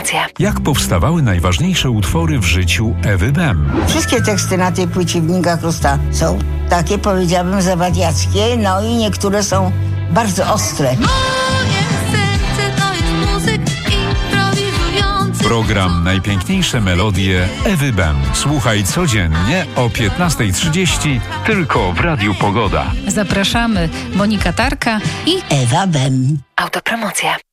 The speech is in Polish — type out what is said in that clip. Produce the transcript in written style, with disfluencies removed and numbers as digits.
Autopromocja. Jak powstawały najważniejsze utwory w życiu Ewy Bem? Wszystkie teksty na tej płycie Wnika Krusta są takie, powiedziałabym, zawadiackie, no i niektóre są bardzo ostre. Moje serce to jest muzyk improwizujący. Program Najpiękniejsze melodie Ewy Bem. Słuchaj codziennie o 15:30 tylko w Radiu Pogoda. Zapraszamy Monika Tarka i Ewa Bem. Autopromocja.